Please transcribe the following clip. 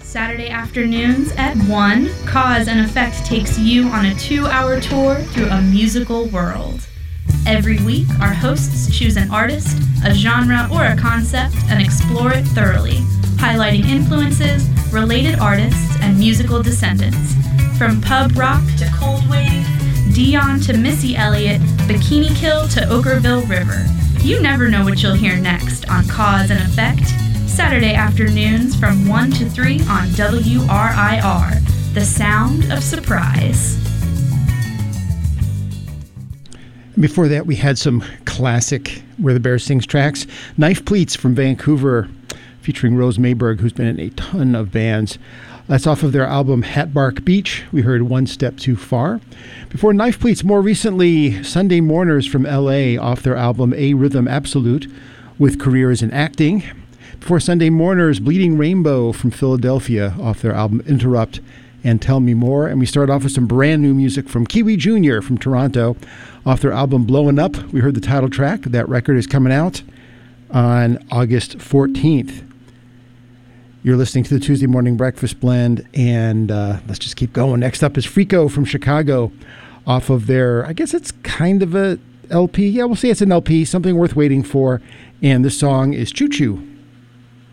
Saturday afternoons at 1, Cause and Effect takes you on a 2-hour tour through a musical world. Every week, our hosts choose an artist, a genre, or a concept and explore it thoroughly, highlighting influences, related artists, and musical descendants. From pub rock to cold wave, Dion to Missy Elliott, Bikini Kill to Okkerville River. You never know what you'll hear next on Cause and Effect, Saturday afternoons from 1 to 3 on WRIR, the sound of surprise. Before that, we had some classic Where the Bear Sings tracks. Knife Pleats from Vancouver, featuring Rose Mayberg, who's been in a ton of bands. That's off of their album Hatbark Beach. We heard One Step Too Far. Before Knife Pleats, more recently, Sunday Mourners from LA off their album A Rhythm Absolute, with careers in acting. Before Sunday Mourners, Bleeding Rainbow from Philadelphia off their album Interrupt and Tell Me More. And we start off with some brand new music from Kiwi Jr. from Toronto off their album Blowin' Up. We heard the title track. That record is coming out on August 14th. You're listening to the Tuesday Morning Breakfast Blend, and let's just keep going. Next up is Frico from Chicago off of their, I guess it's kind of a LP. Yeah, we'll say it's an LP, Something Worth Waiting For. And this song is Choo Choo.